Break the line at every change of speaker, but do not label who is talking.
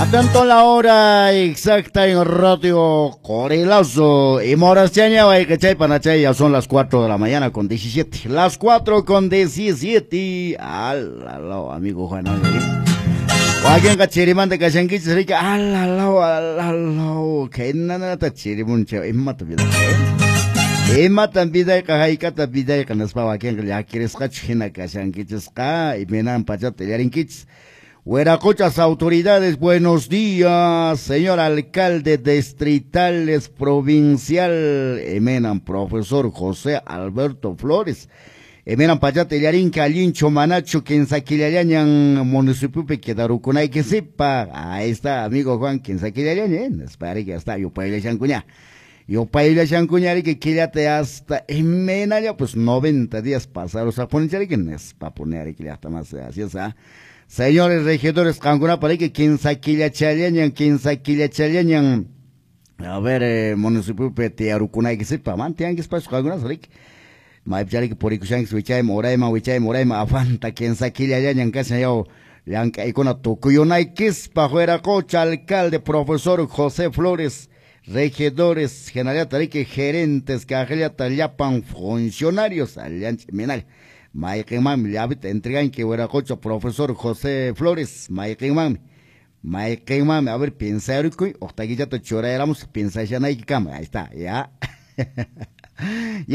Atento la hora exacta en Radio Corilazo. Y Morastiaña, ya son las 4 de la mañana con 17. Las 4 con 17. Alala, amigo Juan. Alguien que chiriman de Cashanquich, rica. Alala. Que nada te chirimuncho. Imata vida. Imata vida, Kahaikata vida, que nos va a quien ya quieres cachina Cashanquich. Y menan pachate yarinquich. Hueracochas autoridades, buenos días, señor alcalde distritales provincial, emenan profesor José Alberto Flores, emenan payate yarin calincho manacho, quien saquilañan municipio pequedarucunay que sepa, ahí está amigo Juan, quien saquilañan, espera que está, yo paile chancuña. Yo paile chancuña que quédate hasta emena ya pues 90 días pasados a poner que es para poner que hasta más así es, señores regidores, Cancuna, para que quien saquilla chaleñan. A ver, municipio de Arucunay, que sepa, mantean que espacio Cancuna, Salik. Maipchari que por ikushang wichaim, oraima, afanta, quien saquilla yañan, casi yo, yanca icona Tukuyonay, Quispa, Hueracocha, alcalde, profesor José Flores, regidores, general Tarique, gerentes, cajelia Yapan, funcionarios, alianza menal. Mike Mami, le habita entregan que Hueracocha, profesor José Flores, Mike Mami, a ver, piensa, o ya te chora, éramos, piensa, ya no hay cama, ahí está, ya.